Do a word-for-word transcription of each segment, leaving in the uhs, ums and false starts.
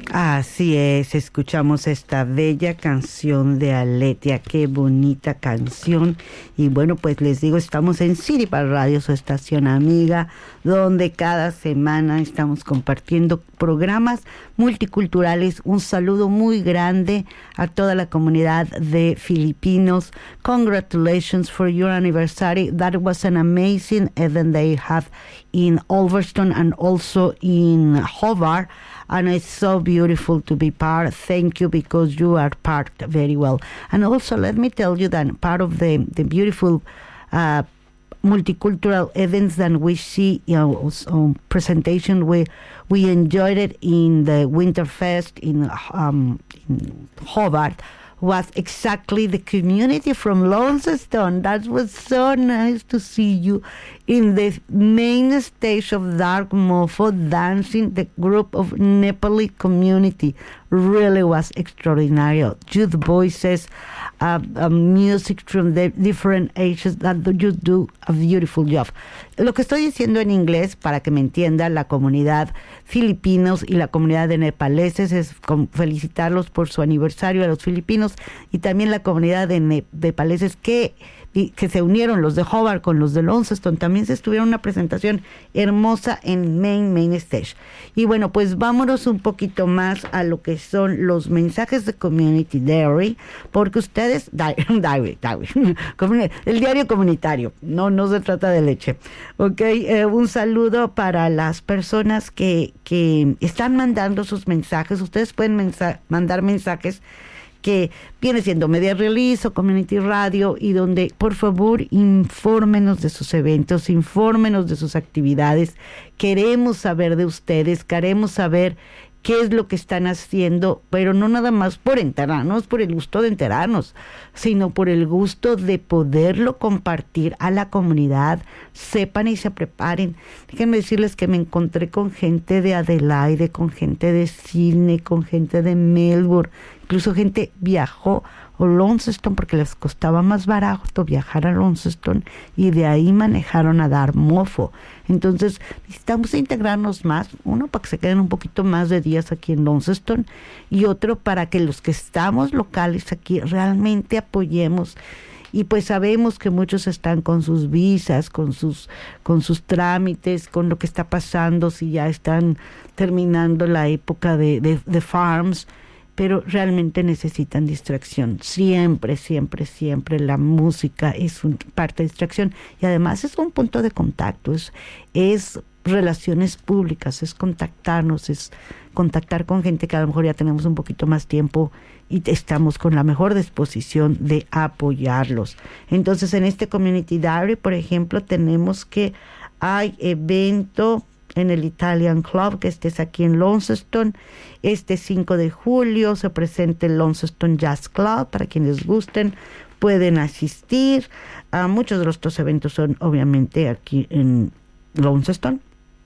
Así es, escuchamos esta bella canción de Aletia, qué bonita canción. Y bueno, pues les digo, estamos en Siripa Radio, su estación amiga, donde cada semana estamos compartiendo programas multiculturales. Un saludo muy grande a toda la comunidad de filipinos. Congratulations for your anniversary. That was an amazing event they have in Ulverston and also in Hobart. And it's so beautiful to be part. Thank you, because you are part very well. And also, let me tell you that part of the, the beautiful uh, multicultural events that we see, you know, um, presentation, we we enjoyed it in the Winterfest in, um, in Hobart, was exactly the community from Launceston. That was so nice to see you in the main stage of Dark Mofo dancing. The group of Nepali community really was extraordinary. Youth voices, uh, uh, music from the different ages, that you do a beautiful job. Lo que estoy diciendo en inglés, para que me entienda la comunidad filipinos y la comunidad de nepaleses, es felicitarlos por su aniversario a los filipinos, y también la comunidad de ne- nepaleses que y que se unieron, los de Hobart con los de Launceston. También se estuvieron una presentación hermosa en Main Main Stage. Y bueno, pues vámonos un poquito más a lo que son los mensajes de Community Diary, porque ustedes, diary, diary, diary, el diario comunitario, no, no se trata de leche. Ok, eh, un saludo para las personas que, que están mandando sus mensajes. Ustedes pueden mensa- mandar mensajes que viene siendo Media Release o Community Radio, y donde por favor infórmenos de sus eventos, infórmenos de sus actividades. Queremos saber de ustedes, queremos saber qué es lo que están haciendo, pero no nada más por enterarnos, por el gusto de enterarnos, sino por el gusto de poderlo compartir a la comunidad. Sepan y se preparen. Déjenme decirles que me encontré con gente de Adelaide, con gente de Sydney, con gente de Melbourne. Incluso gente viajó a Launceston porque les costaba más barato viajar a Launceston, y de ahí manejaron a Dartmouth. Entonces necesitamos integrarnos más, uno para que se queden un poquito más de días aquí en Launceston, y otro para que los que estamos locales aquí realmente apoyemos. Y pues sabemos que muchos están con sus visas, con sus con sus trámites, con lo que está pasando, si ya están terminando la época de, de, de farms, pero realmente necesitan distracción. Siempre, siempre, siempre la música es una parte de distracción, y además es un punto de contacto, es, es relaciones públicas, es contactarnos, es contactar con gente que a lo mejor ya tenemos un poquito más tiempo y estamos con la mejor disposición de apoyarlos. Entonces, en este Community Diary, por ejemplo, tenemos que hay evento en el Italian Club, que este es aquí en Launceston. Este cinco de julio se presenta el Launceston Jazz Club. Para quienes gusten, pueden asistir. A muchos de estos eventos son obviamente aquí en Launceston.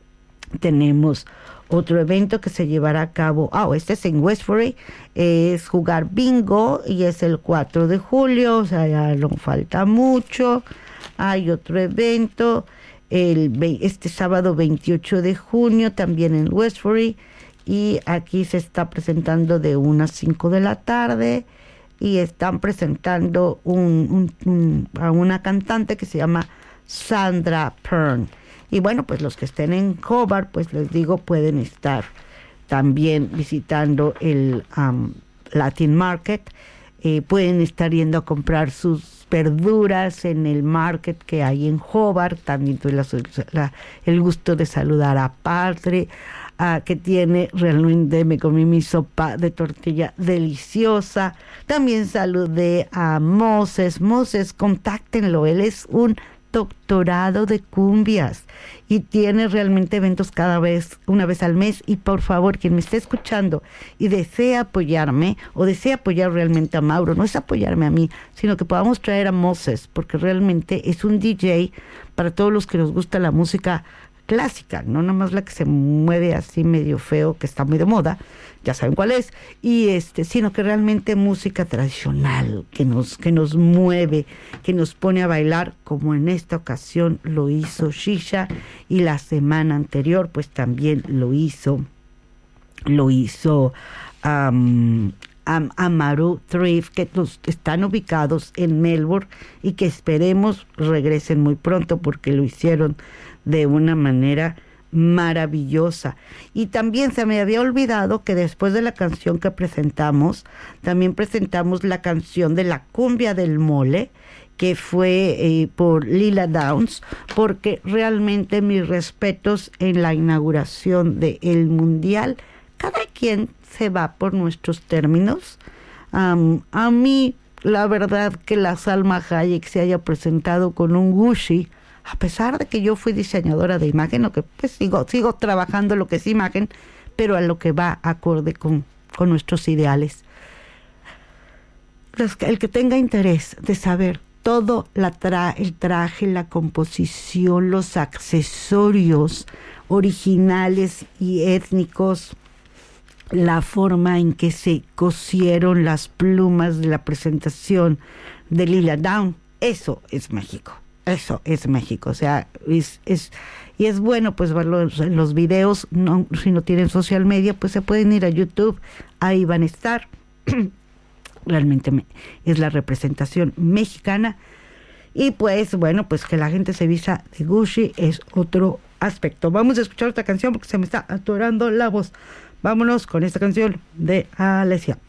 Tenemos otro evento que se llevará a cabo, ah, oh, este es en Westbury, es jugar bingo, y es el cuatro de julio, o sea, ya no falta mucho. Hay otro evento el este sábado veintiocho de junio, también en Westbury, y aquí se está presentando de una a cinco de la tarde, y están presentando un, un, un, a una cantante que se llama Sandra Pern. Y bueno, pues los que estén en Hobart, pues les digo, pueden estar también visitando el um, Latin Market. Eh, pueden estar yendo a comprar sus verduras en el market que hay en Hobart. También tuve la, la, el gusto de saludar a Padre, uh, que tiene realmente, me comí mi sopa de tortilla deliciosa. También saludé a Moses. Moses, contáctenlo, él es un doctorado de cumbias y tiene realmente eventos cada vez, una vez al mes. Y por favor, quien me esté escuchando y desea apoyarme o desea apoyar realmente a Mauro, no es apoyarme a mí, sino que podamos traer a Moses, porque realmente es un D J para todos los que nos gusta la música clásica, no nada más la que se mueve así medio feo, que está muy de moda, ya saben cuál es, y este, sino que realmente música tradicional, que nos, que nos mueve, que nos pone a bailar, como en esta ocasión lo hizo Shisha, y la semana anterior pues también lo hizo lo hizo um, Am- Amaru Thrift, que los, están ubicados en Melbourne y que esperemos regresen muy pronto porque lo hicieron de una manera maravillosa. Y también se me había olvidado que después de la canción que presentamos, también presentamos la canción de la cumbia del mole, que fue eh, por Lila Downs, porque realmente mis respetos en la inauguración del Mundial. Cada quien se va por nuestros términos. Um, a mí, la verdad que la Salma Hayek se haya presentado con un Gucci, a pesar de que yo fui diseñadora de imagen, o que pues sigo, sigo trabajando lo que es imagen, pero a lo que va acorde con, con nuestros ideales. Los, el que tenga interés de saber todo la tra- el traje, la composición, los accesorios originales y étnicos, la forma en que se cosieron las plumas de la presentación de Lila Downs, eso es México. Eso es México, o sea, es, es, y es bueno pues verlo en los videos, no, si no tienen social media, pues se pueden ir a YouTube, ahí van a estar. Realmente me, es la representación mexicana, y pues bueno, pues que la gente se vista de Gucci es otro aspecto. Vamos a escuchar esta canción porque se me está atorando la voz. Vámonos con esta canción de Alesia.